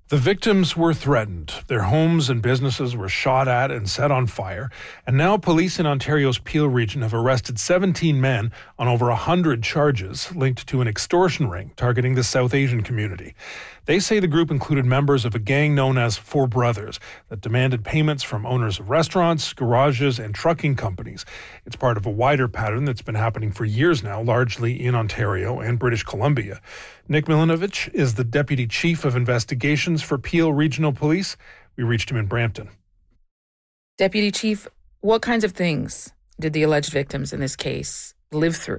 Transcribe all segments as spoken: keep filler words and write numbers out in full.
The victims were threatened. Their homes and businesses were shot at and set on fire. And now police in Ontario's Peel region have arrested seventeen men on over one hundred charges linked to an extortion ring targeting the South Asian community. They say the group included members of a gang known as Four Brothers that demanded payments from owners of restaurants, garages, and trucking companies. It's part of a wider pattern that's been happening for years now, largely in Ontario and British Columbia. Nick Milinovic is the Deputy Chief of Investigations for Peel Regional Police. We reached him in Brampton. Deputy Chief, what kinds of things did the alleged victims in this case live through?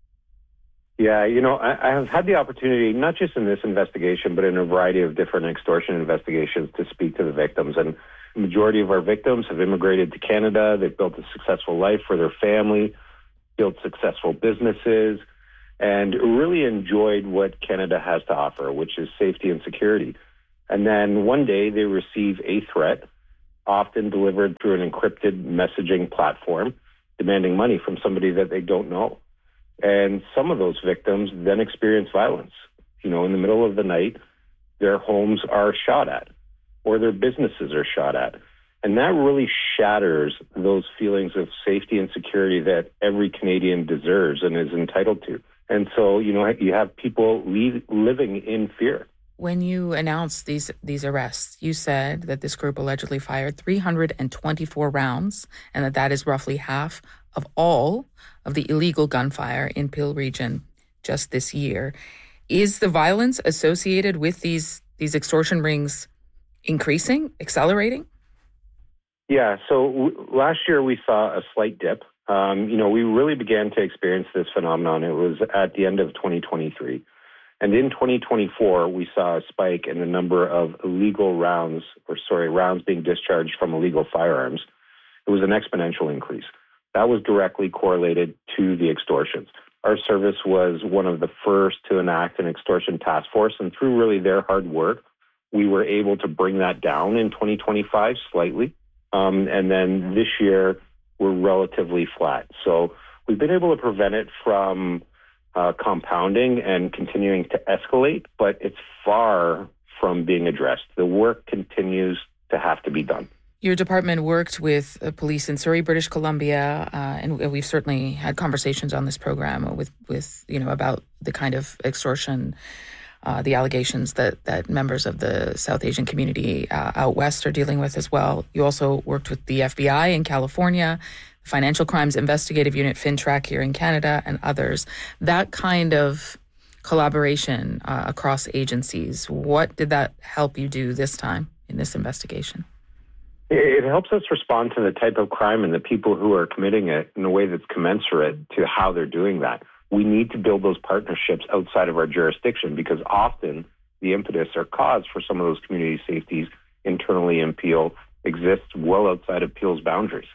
Yeah, you know, I, I have had the opportunity, not just in this investigation, but in a variety of different extortion investigations, to speak to the victims. And the majority of our victims have immigrated to Canada. They've built a successful life for their family, built successful businesses, and really enjoyed what Canada has to offer, which is safety and security. And then one day they receive a threat, often delivered through an encrypted messaging platform, demanding money from somebody that they don't know. And some of those victims then experience violence. You know, in the middle of the night, their homes are shot at, or their businesses are shot at. And that really shatters those feelings of safety and security that every Canadian deserves and is entitled to. And so, you know, you have people leave, living in fear. When you announced these these arrests, you said that this group allegedly fired three hundred twenty-four rounds and that that is roughly half of all of the illegal gunfire in Peel region just this year. Is the violence associated with these these extortion rings increasing, accelerating? Yeah, so w- last year we saw a slight dip. Um, you know, we really began to experience this phenomenon. It was at the end of twenty twenty-three. And in twenty twenty-four, we saw a spike in the number of illegal rounds, or sorry, rounds being discharged from illegal firearms. It was an exponential increase. That was directly correlated to the extortions. Our service was one of the first to enact an extortion task force, and through really their hard work, we were able to bring that down in twenty twenty-five slightly. Um, and then this year, we're relatively flat. So we've been able to prevent it from uh, compounding and continuing to escalate, but it's far from being addressed. The work continues to have to be done. Your department worked with uh, police in Surrey, British Columbia, uh, and we've certainly had conversations on this program with, with you know, about the kind of extortion, uh, the allegations that, that members of the South Asian community uh, out west are dealing with as well. You also worked with the F B I in California, the Financial Crimes Investigative Unit, FinTrack here in Canada, and others. That kind of collaboration uh, across agencies, what did that help you do this time in this investigation? It helps us respond to the type of crime and the people who are committing it in a way that's commensurate to how they're doing that. We need to build those partnerships outside of our jurisdiction because often the impetus or cause for some of those community safeties internally in Peel exists well outside of Peel's boundaries.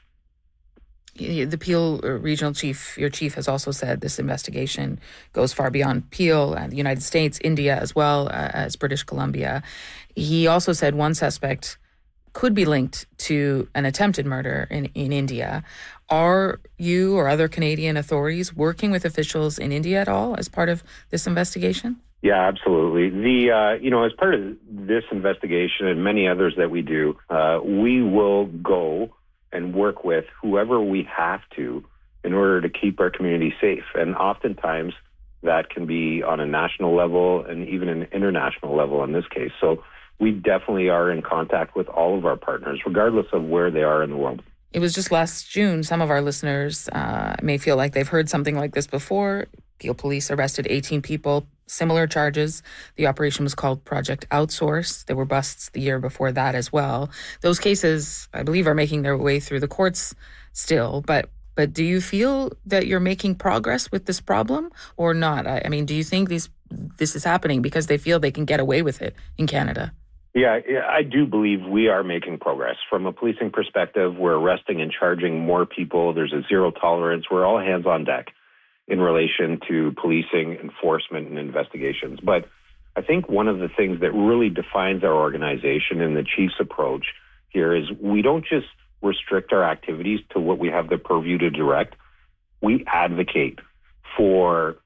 The Peel regional chief, your chief, has also said this investigation goes far beyond Peel and the United States, India, as well as British Columbia. He also said one suspect could be linked to an attempted murder in, in India. Are you or other Canadian authorities working with officials in India at all as part of this investigation? Yeah, absolutely. The uh, you know, as part of this investigation and many others that we do, uh, we will go and work with whoever we have to in order to keep our community safe. And oftentimes that can be on a national level and even an international level in this case. So we definitely are in contact with all of our partners, regardless of where they are in the world. It was just last June. Some of our listeners uh, may feel like they've heard something like this before. Peel Police arrested eighteen people, similar charges. The operation was called Project Outsource. There were busts the year before that as well. Those cases, I believe, are making their way through the courts still. But but do you feel that you're making progress with this problem or not? I, I mean, do you think these this is happening because they feel they can get away with it in Canada? Yeah, I do believe we are making progress. From a policing perspective, we're arresting and charging more people. There's a zero tolerance. We're all hands on deck in relation to policing, enforcement, and investigations. But I think one of the things that really defines our organization and the chief's approach here is we don't just restrict our activities to what we have the purview to direct. We advocate for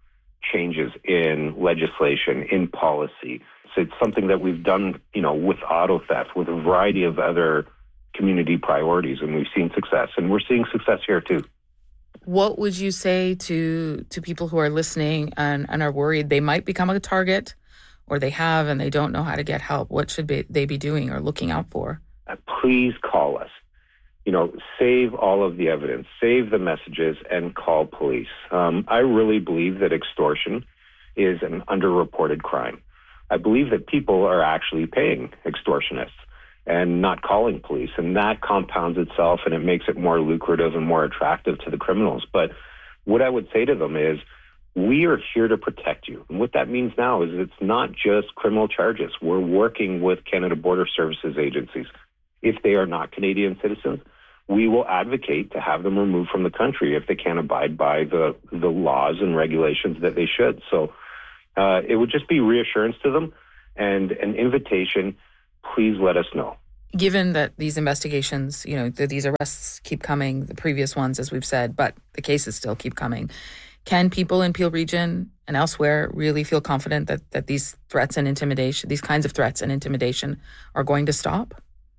changes in legislation, in policy. So it's something that we've done, you know, with auto theft, with a variety of other community priorities, and we've seen success, and we're seeing success here too. What would you say to to people who are listening and, and are worried they might become a target, or they have and they don't know how to get help? What should be, they be doing or looking out for? Uh, please call us. You know, save all of the evidence, save the messages, and call police. Um, I really believe that extortion is an underreported crime. I believe that people are actually paying extortionists and not calling police, and that compounds itself and it makes it more lucrative and more attractive to the criminals. But what I would say to them is, we are here to protect you. And what that means now is it's not just criminal charges. We're working with Canada Border Services agencies. If they are not Canadian citizens, we will advocate to have them removed from the country if they can't abide by the, the laws and regulations that they should. So uh, it would just be reassurance to them and an invitation. Please let us know. Given that these investigations, you know, that these arrests keep coming, the previous ones, as we've said, but the cases still keep coming, can people in Peel Region and elsewhere really feel confident that, that these threats and intimidation, these kinds of threats and intimidation are going to stop?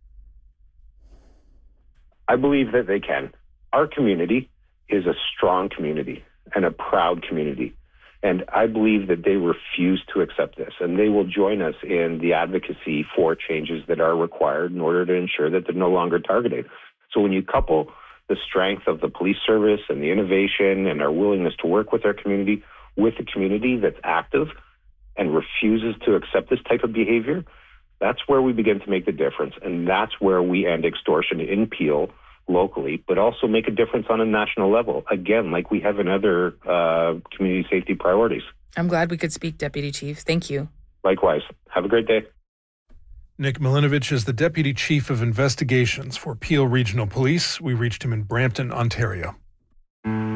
I believe that they can. Our community is a strong community and a proud community. And I believe that they refuse to accept this, and they will join us in the advocacy for changes that are required in order to ensure that they're no longer targeted. So when you couple the strength of the police service and the innovation and our willingness to work with our community with a community that's active and refuses to accept this type of behavior, that's where we begin to make the difference. And that's where we end extortion in Peel locally, but also make a difference on a national level, again, like we have in other uh, community safety priorities. I'm glad we could speak, Deputy Chief. Thank you. Likewise. Have a great day. Nick Milinovich is the Deputy Chief of Investigations for Peel Regional Police. We reached him in Brampton, Ontario.